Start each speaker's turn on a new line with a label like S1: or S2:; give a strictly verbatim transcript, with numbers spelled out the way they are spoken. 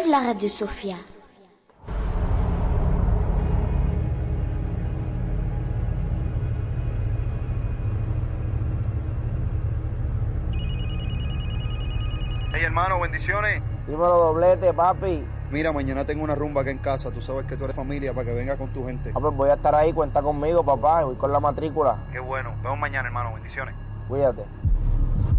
S1: la radio Sofía.
S2: Hey hermano, bendiciones.
S3: Dímelo, doblete, papi.
S2: Mira, mañana tengo una rumba acá en casa. Tú sabes que tú eres familia para que venga con tu gente.
S3: Ah, pues voy a estar ahí, cuenta conmigo, papá. Voy con la matrícula.
S2: Qué bueno. Vemos mañana, hermano. Bendiciones.
S3: Cuídate.